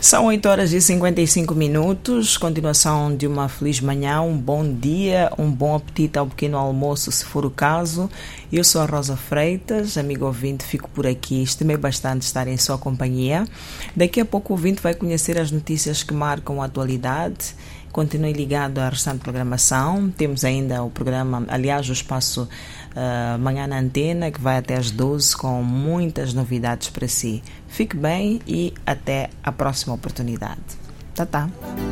São 8h55, continuação de uma feliz manhã, um bom dia, um bom apetite ao pequeno almoço, se for o caso. Eu sou a Rosa Freitas, amigo ouvinte, fico por aqui, estimei bastante estar em sua companhia. Daqui a pouco o ouvinte vai conhecer as notícias que marcam a atualidade. Continue ligado à restante programação. Temos ainda o programa, aliás, o espaço Manhã na Antena, que vai até às 12 com muitas novidades para si. Fique bem e até a próxima oportunidade. Tá.